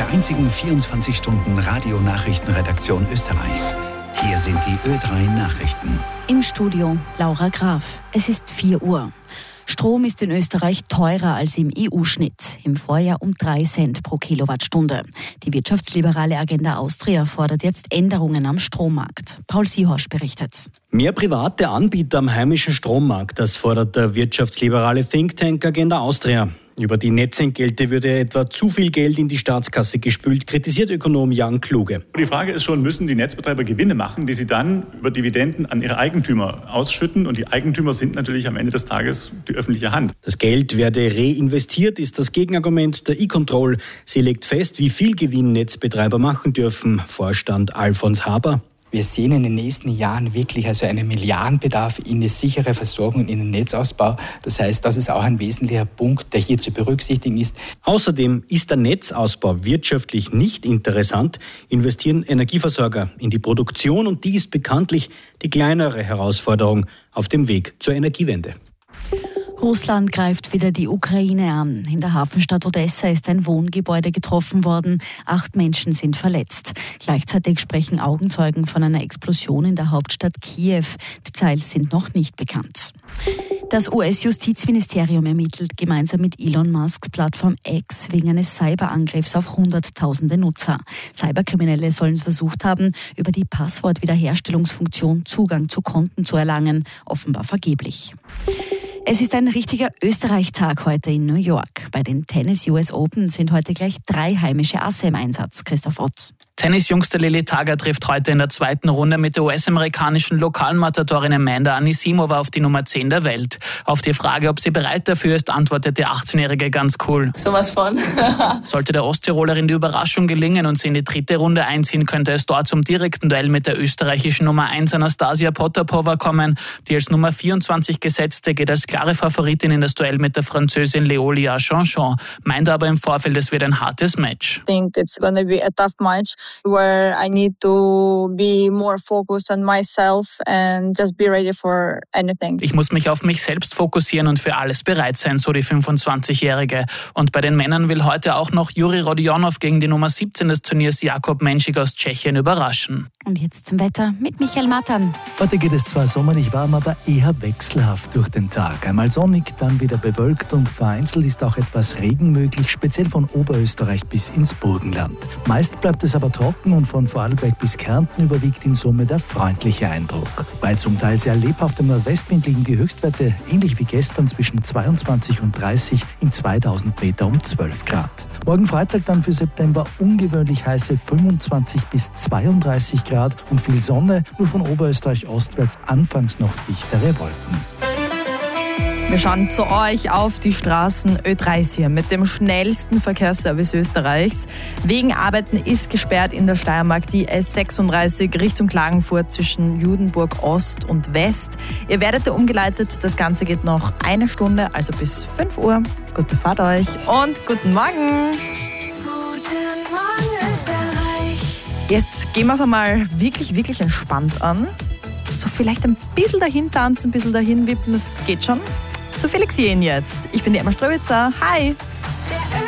der einzigen 24-Stunden-Radio-Nachrichtenredaktion Österreichs. Hier sind die Ö3 Nachrichten. Im Studio Laura Graf. Es ist 4 Uhr. Strom ist in Österreich teurer als im EU-Schnitt. Im Vorjahr um 3 Cent pro Kilowattstunde. Die wirtschaftsliberale Agenda Austria fordert jetzt Änderungen am Strommarkt. Paul Sihorsch berichtet. Mehr private Anbieter am heimischen Strommarkt, das fordert der wirtschaftsliberale Think Tank Agenda Austria. Über die Netzentgelte würde etwa zu viel Geld in die Staatskasse gespült, kritisiert Ökonom Jan Kluge. Die Frage ist schon, müssen die Netzbetreiber Gewinne machen, die sie dann über Dividenden an ihre Eigentümer ausschütten? Und die Eigentümer sind natürlich am Ende des Tages die öffentliche Hand. Das Geld werde reinvestiert, ist das Gegenargument der E-Control. Sie legt fest, wie viel Gewinn Netzbetreiber machen dürfen. Vorstand Alfons Haber. Wir sehen in den nächsten Jahren wirklich einen Milliardenbedarf in eine sichere Versorgung und in den Netzausbau. Das heißt, das ist auch ein wesentlicher Punkt, der hier zu berücksichtigen ist. Außerdem ist der Netzausbau wirtschaftlich nicht interessant, investieren Energieversorger in die Produktion und die ist bekanntlich die kleinere Herausforderung auf dem Weg zur Energiewende. Russland greift wieder die Ukraine an. In der Hafenstadt Odessa ist ein Wohngebäude getroffen worden. 8 Menschen sind verletzt. Gleichzeitig sprechen Augenzeugen von einer Explosion in der Hauptstadt Kiew. Details sind noch nicht bekannt. Das US-Justizministerium ermittelt gemeinsam mit Elon Musks Plattform X wegen eines Cyberangriffs auf Hunderttausende Nutzer. Cyberkriminelle sollen versucht haben, über die Passwortwiederherstellungsfunktion Zugang zu Konten zu erlangen, offenbar vergeblich. Es ist ein richtiger Österreich-Tag heute in New York. Bei den Tennis US Open sind heute gleich 3 heimische Asse im Einsatz. Christoph Otz. Tennisjungste Lili Tager trifft heute in der 2. Runde mit der US-amerikanischen Lokalmatatorin Amanda Anisimova auf die Nummer 10 der Welt. Auf die Frage, ob sie bereit dafür ist, antwortet die 18-Jährige ganz cool. Sowas von. Sollte der Osttirolerin die Überraschung gelingen und sie in die 3. Runde einziehen, könnte es dort zum direkten Duell mit der österreichischen Nummer 1 Anastasia Potapova kommen. Die als Nummer 24 gesetzte geht als klare Favoritin in das Duell mit der Französin Leolia Jean-Jean, meinte aber im Vorfeld, es wird ein hartes Match. I think it's going to be a tough match where I need to be more focused on myself and just be ready for anything. Ich muss mich auf mich selbst fokussieren und für alles bereit sein, so die 25-Jährige. Und bei den Männern will heute auch noch Juri Rodionov gegen die Nummer 17 des Turniers Jakub Menschik aus Tschechien überraschen. Und jetzt zum Wetter mit Michael Matan. Heute geht es zwar sommerlich warm, aber eher wechselhaft durch den Tag. Einmal sonnig, dann wieder bewölkt und vereinzelt ist auch etwas Regen möglich, speziell von Oberösterreich bis ins Burgenland. Meist bleibt es aber trocken und von Vorarlberg bis Kärnten überwiegt in Summe der freundliche Eindruck. Bei zum Teil sehr lebhaftem Nordwestwind liegen die Höchstwerte ähnlich wie gestern zwischen 22 und 30 in 2000 Meter um 12 Grad. Morgen Freitag dann für September ungewöhnlich heiße 25 bis 32 Grad und viel Sonne, nur von Oberösterreich ostwärts anfangs noch dichtere Wolken. Wir schauen zu euch auf die Straßen. Ö3 hier mit dem schnellsten Verkehrsservice Österreichs. Wegen Arbeiten ist gesperrt in der Steiermark die S36 Richtung Klagenfurt zwischen Judenburg Ost und West. Ihr werdet da umgeleitet. Das Ganze geht noch 1 Stunde, also bis 5 Uhr. Gute Fahrt euch und guten Morgen. Guten Morgen, Österreich. Jetzt gehen wir es einmal wirklich entspannt an. So vielleicht ein bisschen dahin tanzen, ein bisschen dahin wippen, das geht schon. Zu Felix Jen jetzt. Ich bin die Emma Ströwitzer. Hi!